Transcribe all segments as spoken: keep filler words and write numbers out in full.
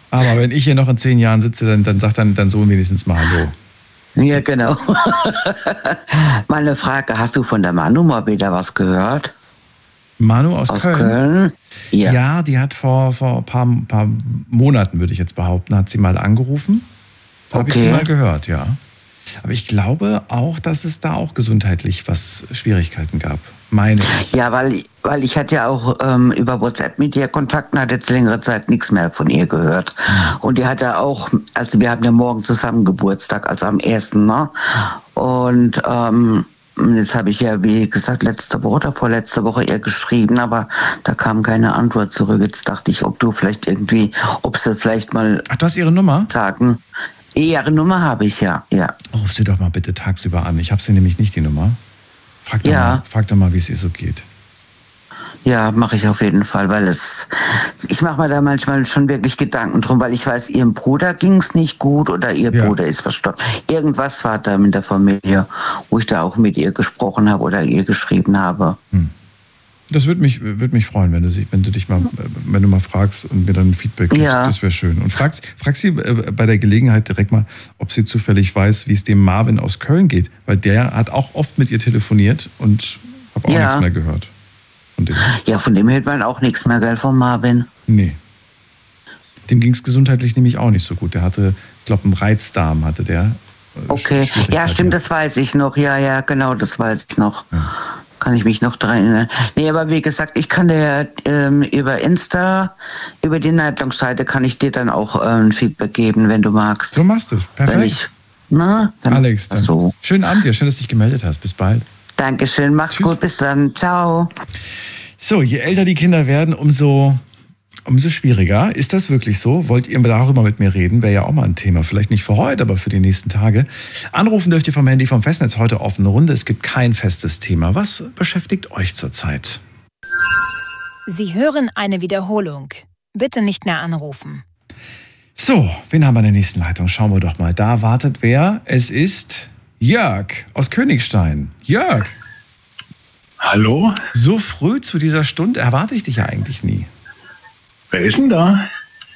Aber wenn ich hier noch in zehn Jahren sitze, dann, dann sagt dann dein Sohn wenigstens mal Hallo. Ja, genau. Meine Frage, hast du von der Manu mal wieder was gehört? Manu aus, aus Köln? Köln? Ja. Ja, die hat vor, vor ein paar, paar Monaten, würde ich jetzt behaupten, hat sie mal angerufen. Da habe ich sie mal gehört, ja. Aber ich glaube auch, dass es da auch gesundheitlich was Schwierigkeiten gab. Meine ich. Ja, weil, weil ich hatte ja auch ähm, über WhatsApp mit ihr Kontakt und hatte jetzt längere Zeit nichts mehr von ihr gehört. Mhm. Und die hatte auch, also wir haben ja morgen zusammen Geburtstag, also am ersten Ne? Und ähm, jetzt habe ich ja, wie gesagt, letzte Woche oder vorletzte Woche ihr geschrieben, aber da kam keine Antwort zurück. Jetzt dachte ich, ob du vielleicht irgendwie, ob sie vielleicht mal... Ach, du hast ihre Nummer? Tagen. Ihre Nummer habe ich, ja, ja. Ruf sie doch mal bitte tagsüber an. Ich habe sie nämlich nicht, die Nummer. Frag doch ja. mal, frag doch mal, wie es ihr so geht. Ja, mache ich auf jeden Fall, weil es, ich mache mir da manchmal schon wirklich Gedanken drum, weil ich weiß, ihrem Bruder ging es nicht gut oder ihr ja. Bruder ist verstorben. Irgendwas war da mit der Familie, wo ich da auch mit ihr gesprochen habe oder ihr geschrieben habe. Hm. Das würde mich, würd mich freuen, wenn du, sich, wenn du dich mal, wenn du mal fragst und mir dann ein Feedback gibst. Ja. Das wäre schön. Und frag, frag sie bei der Gelegenheit direkt mal, ob sie zufällig weiß, wie es dem Marvin aus Köln geht. Weil der hat auch oft mit ihr telefoniert und habe auch ja. nichts mehr gehört. Von dem. Ja, von dem hält man auch nichts mehr, gell, von Marvin? Nee. Dem ging es gesundheitlich nämlich auch nicht so gut. Der hatte, ich glaube, einen Reizdarm hatte der. Okay, ja, stimmt, das weiß ich noch. Ja, ja, genau, das weiß ich noch. Ja. Kann ich mich noch daran erinnern. Nee, aber wie gesagt, ich kann dir ähm, über Insta, über die Nightlounge-Seite kann ich dir dann auch äh, ein Feedback geben, wenn du magst. So machst du es. Perfekt. Ich, na, dann Alex, dann so. Schönen Abend dir. Schön, dass du dich gemeldet hast. Bis bald. Dankeschön. Mach's Tschüss. Gut. Bis dann. Ciao. So, je älter die Kinder werden, umso... Umso schwieriger. Ist das wirklich so? Wollt ihr darüber mit mir reden? Wäre ja auch mal ein Thema. Vielleicht nicht für heute, aber für die nächsten Tage. Anrufen dürft ihr vom Handy vom Festnetz. Heute offene Runde. Es gibt kein festes Thema. Was beschäftigt euch zurzeit? Sie hören eine Wiederholung. Bitte nicht mehr anrufen. So, wen haben wir in der nächsten Leitung? Schauen wir doch mal. Da wartet wer? Es ist Jörg aus Königstein. Jörg. Hallo? So früh zu dieser Stunde erwarte ich dich ja eigentlich nie. Wer ist denn da?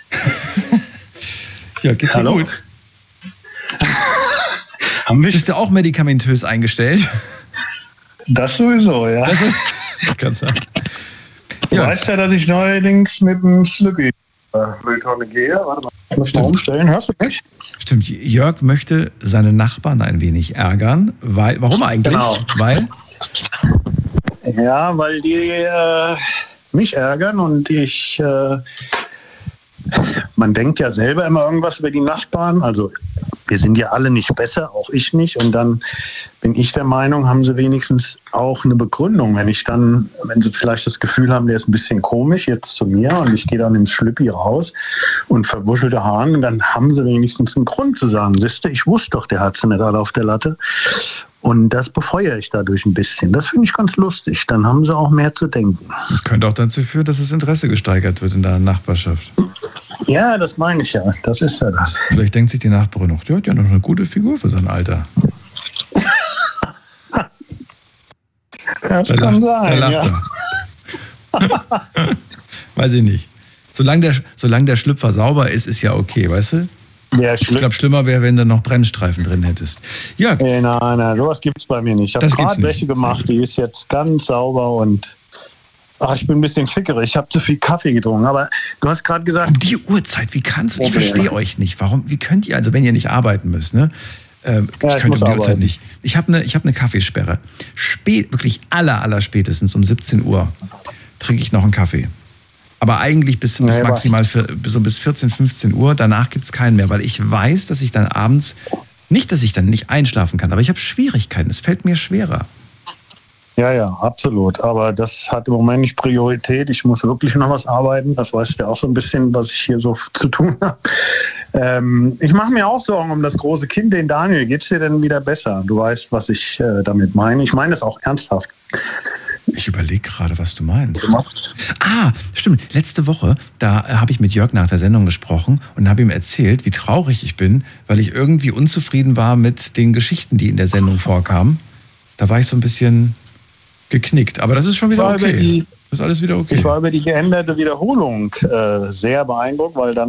Ja, geht's dir gut? Haben wir Bist du auch medikamentös eingestellt? Das sowieso, ja. Das ich kann sagen. Du ja. weißt ja, dass ich neuerdings mit dem Slüggy Mülltonne gehe. Warte mal, ich muss Stimmt. mal umstellen. Hörst du mich? Stimmt, Jörg möchte seine Nachbarn ein wenig ärgern. Weil, warum eigentlich? Genau. Weil? Ja, weil die... Äh, mich ärgern und ich, äh, man denkt ja selber immer irgendwas über die Nachbarn, also wir sind ja alle nicht besser, auch ich nicht, und dann bin ich der Meinung, haben sie wenigstens auch eine Begründung, wenn ich dann, wenn sie vielleicht das Gefühl haben, der ist ein bisschen komisch jetzt zu mir und ich gehe dann ins Schlüppi raus und verwuschelte Haaren, und dann haben sie wenigstens einen Grund zu sagen, siehste, ich wusste doch, der hat sie nicht alle auf der Latte. Und das befeuere ich dadurch ein bisschen. Das finde ich ganz lustig. Dann haben sie auch mehr zu denken. Könnte auch dazu führen, dass das Interesse gesteigert wird in der Nachbarschaft. Ja, das meine ich ja. Das ist ja das. Vielleicht denkt sich die Nachbarin noch, der hat ja noch eine gute Figur für sein Alter. Das da kann lacht, sein, da lacht ja. er. Weiß ich nicht. Solange der, solange der Schlüpfer sauber ist, ist ja okay, weißt du? Der ich glaube, schlimmer wäre, wenn du noch Bremsstreifen drin hättest. Ja. Hey, nein, nein, sowas gibt es bei mir nicht. Ich habe gerade welche gemacht, die ist jetzt ganz sauber und ach, ich bin ein bisschen fickerig. Ich habe zu viel Kaffee getrunken. Aber du hast gerade gesagt... Um die Uhrzeit, wie kannst du? Ich verstehe euch nicht. Warum? Wie könnt ihr, also wenn ihr nicht arbeiten müsst, ne? Ähm, ja, ich könnte um die arbeiten. Uhrzeit nicht. Ich habe eine hab ne Kaffeesperre. Spät, wirklich aller, aller spätestens um siebzehn Uhr trinke ich noch einen Kaffee. Aber eigentlich bis, bis nee, maximal für, so bis vierzehn, fünfzehn Uhr. Danach gibt es keinen mehr, weil ich weiß, dass ich dann abends, nicht, dass ich dann nicht einschlafen kann, aber ich habe Schwierigkeiten. Es fällt mir schwerer. Ja, ja, absolut. Aber das hat im Moment nicht Priorität. Ich muss wirklich noch was arbeiten. Das weißt du ja auch so ein bisschen, was ich hier so zu tun habe. Ähm, ich mache mir auch Sorgen um das große Kind, den Daniel. Geht's dir denn wieder besser? Du weißt, was ich äh, damit meine. Ich meine das auch ernsthaft. Ich überlege gerade, was du meinst. Ah, stimmt. Letzte Woche, da habe ich mit Jörg nach der Sendung gesprochen und habe ihm erzählt, wie traurig ich bin, weil ich irgendwie unzufrieden war mit den Geschichten, die in der Sendung vorkamen. Da war ich so ein bisschen geknickt. Aber das ist schon wieder okay. Die, das ist alles wieder okay. Ich war über die geänderte Wiederholung äh, sehr beeindruckt, weil dann